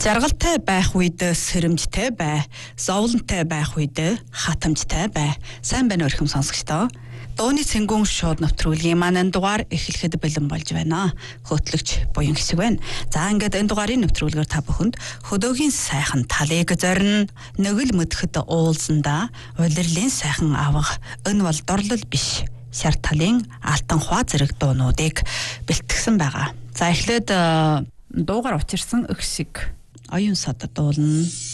Жаргалтай байх үед сэрэмжтэй бай, зовлонтой байх үед хатамжтай бай. Сайн байна өрхөм сонсогчдоо. Дууны цэнгүүн шууд нэвтрүүлгийн маань дугаар эхлэхэд бэлэн болж байна. Хөтлөгч буян хэсэг байна. За ингээд энэ дугаарын нэвтрүүлгээр та бүхэнд хөдөөгийн сайхан талыг зорино. Нөгөл мэдхэд уулзандаа улирлын сайхан авах. Энэ бол дорлол биш. Шар талын алтан хуу зэрэг дуунуудыг бэлтгэсэн байгаа. За эхлээд дуугаар учирсан өксиг оюун сад дуулна.